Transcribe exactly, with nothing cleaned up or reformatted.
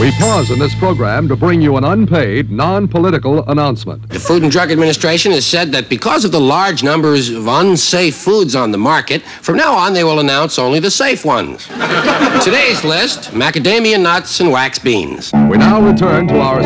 We pause in this program to bring you an unpaid, non-political announcement. The Food and Drug Administration has said that because of the large numbers of unsafe foods on the market, from now on they will announce only the safe ones. Today's list, macadamia nuts and wax beans. We now return to our